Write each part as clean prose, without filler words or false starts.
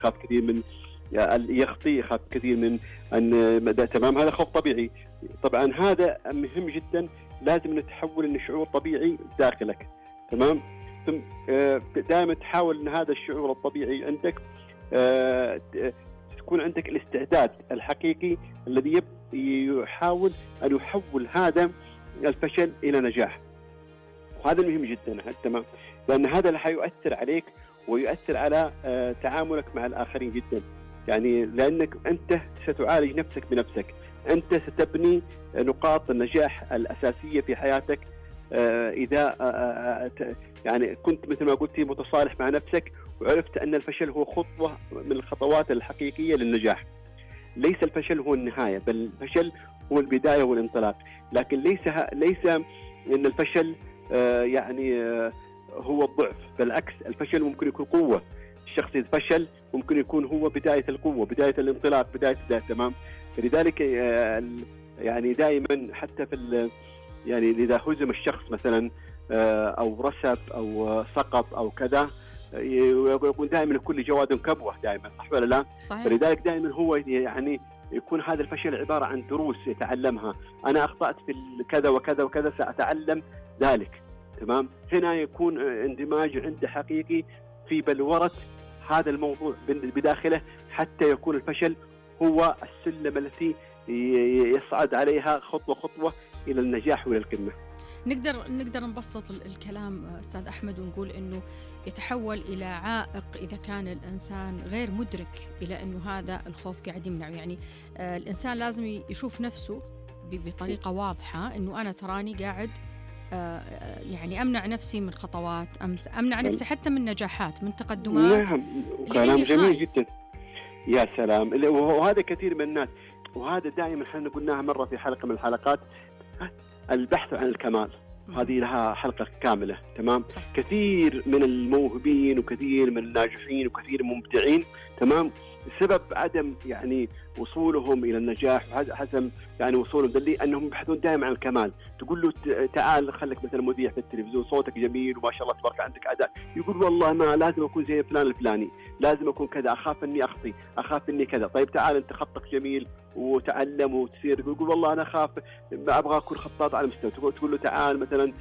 يخاف كثير من يخطي، يخاف كثير من أن تمام، هذا خوف طبيعي. طبعا هذا مهم جدا، لازم نتحول إنه شعور طبيعي داخلك. تمام. ثم دائما تحاول ان هذا الشعور الطبيعي عندك تكون عندك الاستعداد الحقيقي الذي يحاول ان يحول هذا الفشل الى نجاح. وهذا مهم جدا. تمام. لان هذا اللي حيؤثر عليك ويؤثر على تعاملك مع الاخرين جدا. يعني لانك انت ستعالج نفسك بنفسك، انت ستبني نقاط النجاح الاساسيه في حياتك. إذا يعني كنت مثل ما قلت متصالح مع نفسك وعرفت أن الفشل هو خطوة من الخطوات الحقيقية للنجاح. ليس الفشل هو النهاية، بل الفشل هو البداية والانطلاق. لكن ليس أن الفشل يعني هو الضعف، بالعكس الفشل ممكن يكون قوة. الشخص إذا فشل ممكن يكون هو بداية القوة، بداية الانطلاق، بداية تمام. فلذلك يعني دائما حتى في يعني إذا هزم الشخص مثلا أو رسب أو سقط أو كذا، يقول دائما كل جواد كبوة دائما، صح ولا لا؟ صحيح. فلذلك دائما هو يعني يكون هذا الفشل عبارة عن دروس يتعلمها. أنا أخطأت في كذا وكذا وكذا، سأتعلم ذلك. تمام. هنا يكون اندماج عنده حقيقي في بلورة هذا الموضوع بداخله، حتى يكون الفشل هو السلم التي يصعد عليها خطوة خطوة إلى النجاح وإلى القمة. نقدر نبسط الكلام أستاذ أحمد ونقول إنه يتحول إلى عائق إذا كان الإنسان غير مدرك إلى إنه هذا الخوف قاعد يمنعه. يعني الإنسان لازم يشوف نفسه بطريقة واضحة إنه أنا تراني قاعد يعني أمنع نفسي من خطوات، أمنع نفسي حتى من نجاحات، من تقدمات. نعم، كلام جميل جدا. يا سلام. وهذا كثير من الناس، وهذا دائما احنا قلناها مرة في حلقة من الحلقات، البحث عن الكمال. هذه لها حلقة كاملة. تمام. كثير من الموهوبين وكثير من الناجحين وكثير من المبدعين، تمام، سبب عدم يعني وصولهم إلى النجاح وحسم يعني وصولهم دليل أنهم يبحثون دائما عن الكمال. تقول له تعال خليك مثلا مذيع في التلفزيون، صوتك جميل وما شاء الله تبارك عندك أداء، يقول والله ما لازم أكون زي فلان الفلاني، لازم أكون كذا، أخاف إني أخطي، أخاف إني كذا. طيب تعال أنت خطك جميل وتعلم وتصير، يقول والله أنا أخاف ما أبغى أكون خطاط على مستوى. تقول له تعال مثلا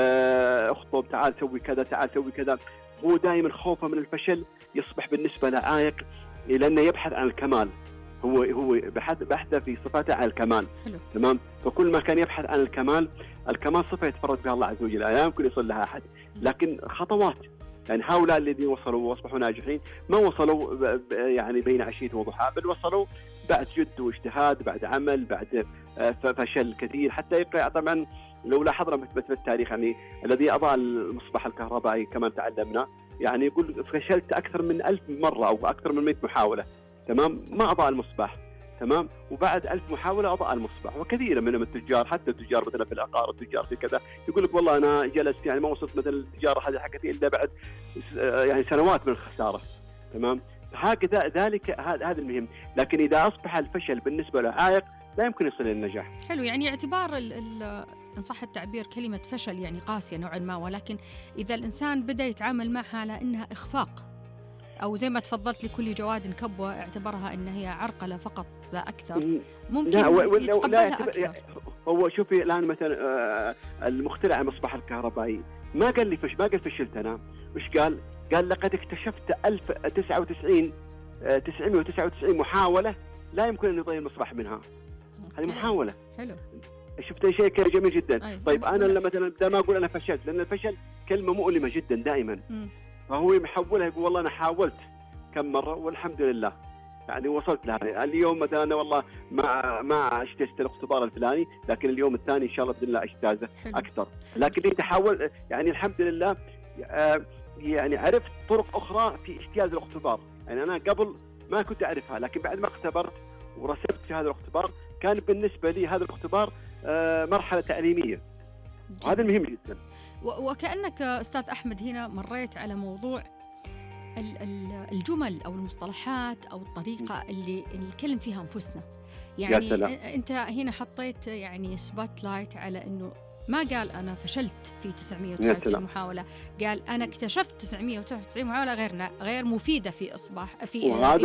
أخطب، تعال سوي كذا، تعال سوي كذا. هو دائما خوفه من الفشل يصبح بالنسبة له عائق، لأنه يبحث عن الكمال. هو بحث في صفاته عن الكمال. تمام. فكل ما كان يبحث عن الكمال صفة يتفرد بها الله عز وجل، لا يمكن يصل لها أحد. لكن خطوات، يعني هؤلاء الذين وصلوا واصبحوا ناجحين ما وصلوا يعني بين عشية وضحاها، بل وصلوا بعد جد واجتهاد، بعد عمل، بعد فشل كثير. حتى يقع طبعا لو لاحظنا مثل التاريخ، يعني الذي أضاء المصباح الكهربائي كما تعلمنا، يعني يقول فشلت أكثر من 1000 مرة أو أكثر من 100 محاولة. تمام. ما أضاء المصباح. تمام. وبعد 1000 محاولة أضاء المصباح. وكثير منهم التجار، حتى التجار مثلا في العقار، التجار في كذا، يقول لك والله أنا جلست يعني ما وصلت مثلا التجارة هذه حقتي إلا بعد يعني سنوات من الخسارة. تمام. هكذا ذلك هذا المهم. لكن إذا أصبح الفشل بالنسبة له عائق لا يمكن يصل إلى النجاح. حلو. يعني اعتبار إن صح التعبير كلمة فشل يعني قاسية نوعا ما، ولكن إذا الإنسان بدأ يتعامل معها على إنها إخفاق، أو زي ما تفضلت لكل جواد كبوة اعتبرها إن هي عرقلة فقط لا أكثر، ممكن يتقبلها أكثر. هو شوفي الآن مثلا المخترع المصباح الكهربائي ما قال فشلت أنا. وش قال لقد اكتشفت 999 محاولة لا يمكن أن يضيع المصباح منها. هذه محاولة. حلو. شفت شيء جميل جدا. طيب أنا مثلا ما أقول أنا فشلت، لأن الفشل كلمة مؤلمة جدا دائما. فهو يحولها يقول والله أنا حاولت كم مرة والحمد لله يعني وصلت لها. اليوم مثلا أنا والله ما اجتزت الاختبار الفلاني، لكن اليوم الثاني إن شاء الله بإذن الله اجتازه أكثر. لكن يتحول يعني الحمد لله يعني عرفت طرق أخرى في اجتياز الاختبار. يعني أنا قبل ما كنت أعرفها، لكن بعد ما اختبرت ورسبت في هذا الاختبار كان بالنسبة لي هذا الاختبار مرحلة تعليمية. وهذا مهم جدا. وكأنك أستاذ أحمد هنا مريت على موضوع الجمل أو المصطلحات أو الطريقة اللي نتكلم فيها أنفسنا. يعني أنت هنا حطيت يعني سبوت لايت على أنه ما قال أنا فشلت في 999 محاولة، قال أنا اكتشفت 999 محاولة غير مفيدة في إصباح في